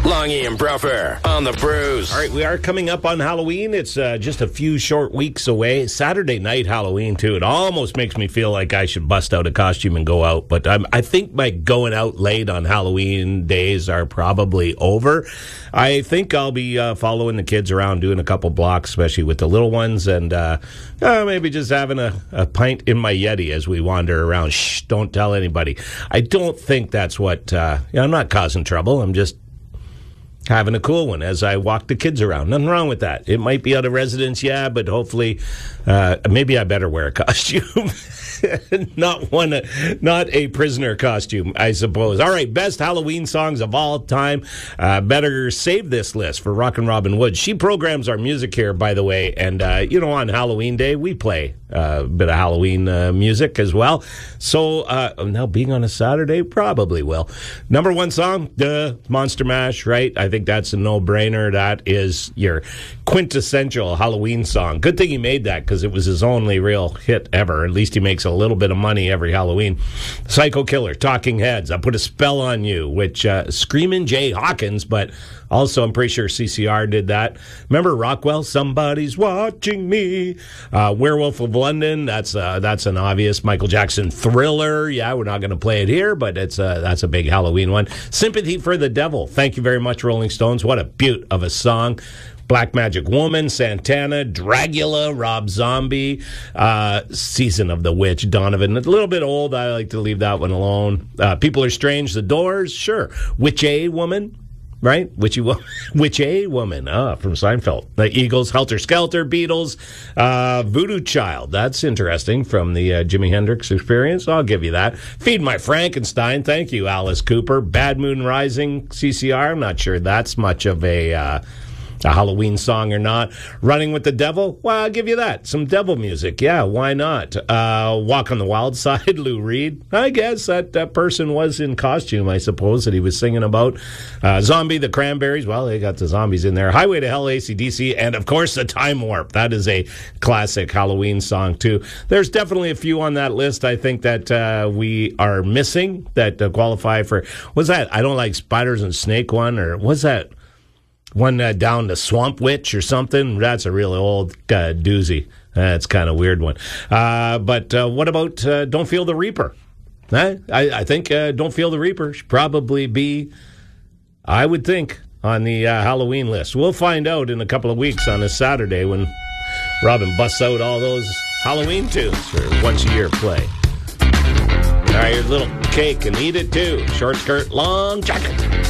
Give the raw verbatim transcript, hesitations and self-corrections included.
Longy and Bruffer on the Brews. All right, we are coming up on Halloween. It's uh, just a few short weeks away. Saturday night Halloween, too. It almost makes me feel like I should bust out a costume and go out. But um, I think my going out late on Halloween days are probably over. I think I'll be uh, following the kids around, doing a couple blocks, especially with the little ones, and uh, uh, maybe just having a, a pint in my Yeti as we wander around. Shh, don't tell anybody. I don't think that's what... Uh, you know, I'm not causing trouble. I'm just... having a cool one as I walk the kids around. Nothing wrong with that. It might be out of residence, yeah, but hopefully, uh, maybe I better wear a costume. not one, not a prisoner costume, I suppose. All right, best Halloween songs of all time. Uh, better save this list for Rockin' Robin Wood. She programs our music here, by the way, and, uh, you know, on Halloween Day, we play uh, a bit of Halloween uh, music as well. So, uh, now being on a Saturday, probably will. Number one song, the Monster Mash, right? I think that's a no-brainer. That is your quintessential Halloween song. Good thing he made that because it was his only real hit ever. At least he makes a little bit of money every Halloween. Psycho Killer, Talking Heads, I Put a Spell on You, which uh, Screamin' Jay Hawkins, but also I'm pretty sure C C R did that. Remember Rockwell, Somebody's Watching Me. Uh, Werewolf of London, that's uh, that's an obvious. Michael Jackson, Thriller, yeah, we're not going to play it here, but it's uh, that's a big Halloween one. Sympathy for the Devil, thank you very much, Rolling Stones. What a beaut of a song. Black Magic Woman, Santana, Dragula, Rob Zombie, uh, Season of the Witch, Donovan. A little bit old. I like to leave that one alone. Uh, People Are Strange, The Doors, sure. Witch A Woman, right? Witchy Woman. Witch A Woman, ah, from Seinfeld. The Eagles, Helter Skelter, Beatles, uh, Voodoo Child. That's interesting from the uh, Jimi Hendrix Experience. I'll give you that. Feed My Frankenstein. Thank you, Alice Cooper. Bad Moon Rising, C C R. I'm not sure that's much of a... Uh, A Halloween song or not. Running with the Devil? Well, I'll give you that. Some devil music. Yeah, why not? Uh, Walk on the Wild Side, Lou Reed. I guess that, that person was in costume, I suppose, that he was singing about. Uh, Zombie, the Cranberries. Well, they got the zombies in there. Highway to Hell, A C D C. And, of course, the Time Warp. That is a classic Halloween song, too. There's definitely a few on that list, I think, that uh, we are missing that uh, qualify for... What's that? I Don't Like Spiders and Snake one? Or what's that? One uh, down to Swamp Witch or something. That's a really old uh, doozy. That's kind of weird one. Uh, but uh, what about uh, Don't Feel the Reaper? I, I think uh, Don't Feel the Reaper should probably be, I would think, on the uh, Halloween list. We'll find out in a couple of weeks on a Saturday when Robin busts out all those Halloween tunes for once a year play. All right, here's a little cake and eat it too. Short skirt, long jacket.